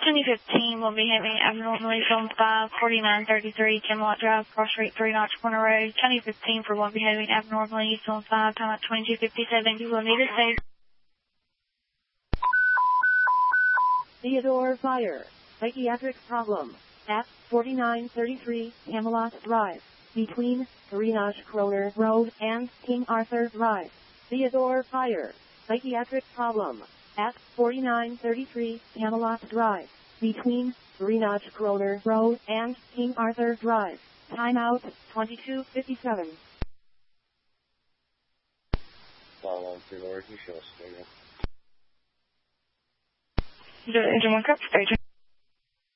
2015 will be heading abnormally zone 5, 4933 Camelot Drive, cross rate 3 Notch Corner Road. 2015 for one behaving abnormally zone 5, time at 2257. You will need to stay. Theodore Fire, psychiatric problem, at 4933 Camelot Drive, between Renosh Kroner Road and King Arthur Drive. Theodore Fire, psychiatric problem, at 4933 Camelot Drive, between Renosh Kroner Road and King Arthur Drive. Timeout 2257. Follow on through Lord, you show us. Engine 1 Cup, station.